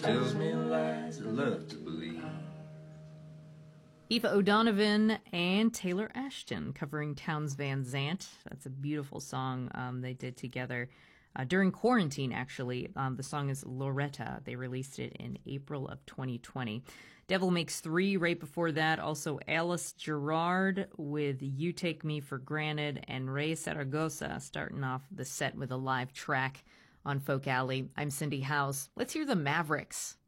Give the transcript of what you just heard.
tells me lies I love to believe. Aoife O'Donovan and Taylor Ashton covering Townes Van Zandt. That's a beautiful song they did together during quarantine, actually. The song is Loretta. They released it in April of 2020. Devil Makes Three right before that. Also Alice Gerrard with You Take Me for Granted, and Ray Zaragoza starting off the set with a live track on Folk Alley. I'm Cindy House. Let's hear the Mavericks.